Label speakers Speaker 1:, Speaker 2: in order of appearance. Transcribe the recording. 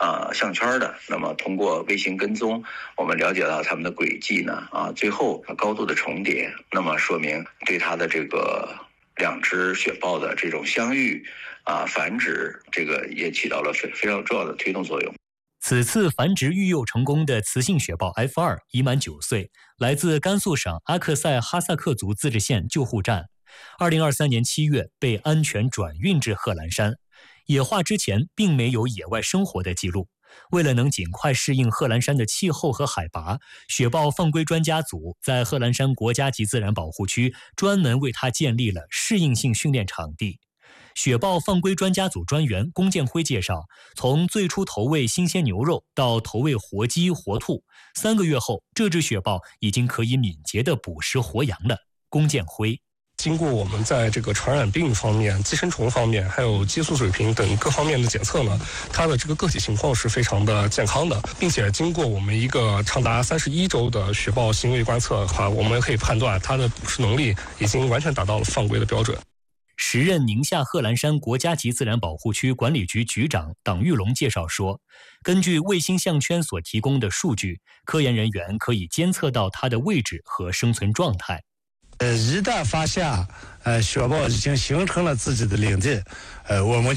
Speaker 1: 项圈的。那么通过卫星跟踪，我们了解到它们的轨迹呢最后高度的重叠，那么说明对它的这个两只雪豹的这种相遇繁殖，这个也起到了非常重要的推动作用。
Speaker 2: 此次繁殖育幼成功的雌性雪豹 F2 已满9岁，来自甘肃省阿克塞哈萨克族自治县救护站。2023年7月被安全转运至贺兰山。野化之前并没有野外生活的记录。为了能尽快适应贺兰山的气候和海拔，雪豹放归专家组在贺兰山国家级自然保护区专门为它建立了适应性训练场地。雪豹放归专家组专员龚建辉介绍，从最初投喂新鲜牛肉到投喂活鸡、活兔，3个月后，这只雪豹已经可以敏捷地捕食活羊了。龚建辉。
Speaker 3: 经过我们在这个传染病方面、寄生虫方面，还有激素水平等各方面的检测呢，它的这个个体情况是非常的健康的，并且经过我们一个长达31周的雪豹行为观测的话，我们可以判断它的捕食能力已经完全达到了放归的标准。
Speaker 2: 时任宁夏贺兰山国家级自然保护区管理局局长党玉龙介绍说，根据卫星项圈所提供的数据，科研人员可以监测到它的位置和生存状态。
Speaker 4: 一旦发现雪豹已经形成了自己的领地，我们